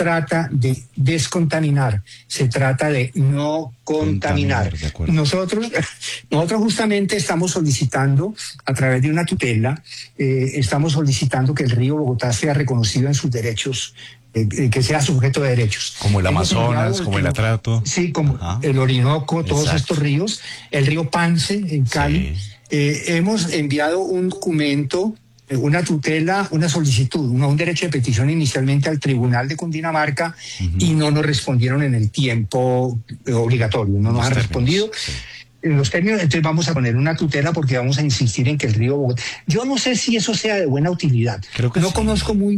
trata de descontaminar, se trata de no contaminar. Nosotros justamente estamos solicitando, a través de una tutela, estamos solicitando que el río Bogotá sea reconocido en sus derechos, que sea sujeto de derechos. Como el Amazonas, como el Atrato. Sí, como el Orinoco, todos estos ríos. El río Pance, en Cali. Sí. Hemos enviado un documento, una tutela, una solicitud, un derecho de petición inicialmente al Tribunal de Cundinamarca, y no nos respondieron en el tiempo obligatorio, no nos han respondido. Sí. En los términos, entonces vamos a poner una tutela porque vamos a insistir en que el río Bogotá... Yo no sé si eso sea de buena utilidad. Creo que no sí. Conozco muy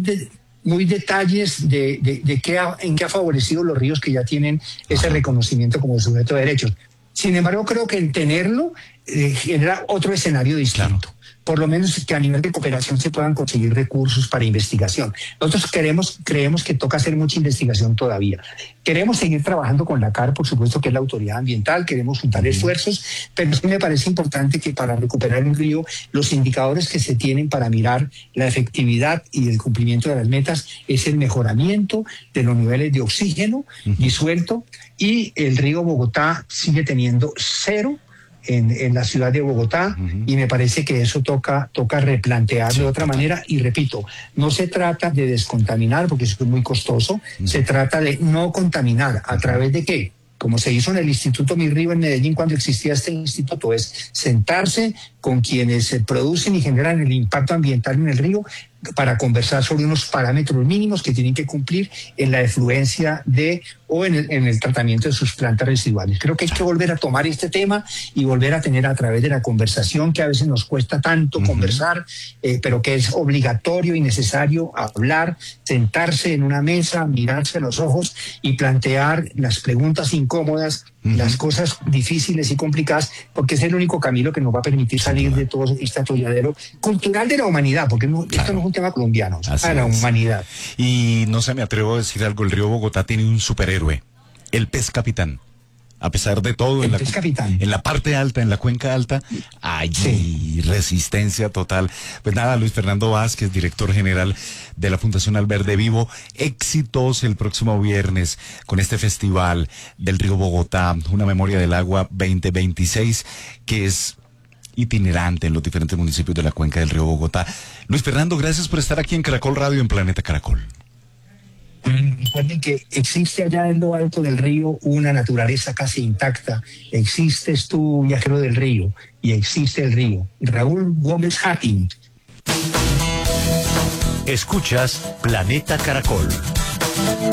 detalles de en qué ha favorecido los ríos que ya tienen ese reconocimiento como sujeto de derechos. Sin embargo, creo que el tenerlo genera otro escenario distinto. Claro. Por lo menos que a nivel de cooperación se puedan conseguir recursos para investigación. Nosotros creemos que toca hacer mucha investigación todavía. Queremos seguir trabajando con la CAR, por supuesto, que es la autoridad ambiental, queremos juntar esfuerzos, pero sí me parece importante que para recuperar un río, los indicadores que se tienen para mirar la efectividad y el cumplimiento de las metas es el mejoramiento de los niveles de oxígeno disuelto, y el río Bogotá sigue teniendo 0 en la ciudad de Bogotá, y me parece que eso toca replantear de otra manera. Y repito, no se trata de descontaminar, porque eso es muy costoso, se trata de no contaminar. ¿A través de qué? Como se hizo en el Instituto Mi Río en Medellín cuando existía este instituto, es sentarse con quienes producen y generan el impacto ambiental en el río para conversar sobre unos parámetros mínimos que tienen que cumplir en la efluencia o en el tratamiento de sus plantas residuales. Creo que hay que volver a tomar este tema y volver a tener, a través de la conversación, que a veces nos cuesta tanto conversar, pero que es obligatorio y necesario hablar, sentarse en una mesa, mirarse a los ojos y plantear las preguntas incómodas, las cosas difíciles y complicadas, porque es el único camino que nos va a permitir salir de todo este atolladero cultural de la humanidad, porque esto no es un tema colombiano, es para la humanidad. Y no sé, me atrevo a decir algo, el río Bogotá tiene un superhéroe, el pez capitán. A pesar de todo, en la parte alta, en la cuenca alta, hay resistencia total. Pues nada, Luis Fernando Vázquez, director general de la Fundación Alverde Vivo, éxitos el próximo viernes con este festival del río Bogotá, una memoria del agua 2026, que es itinerante en los diferentes municipios de la cuenca del río Bogotá. Luis Fernando, gracias por estar aquí en Caracol Radio, en Planeta Caracol. Recuerden que existe allá en lo alto del río una naturaleza casi intacta. Existes tú, viajero del río, y existe el río. Raúl Gómez Hattin. Escuchas Planeta Caracol.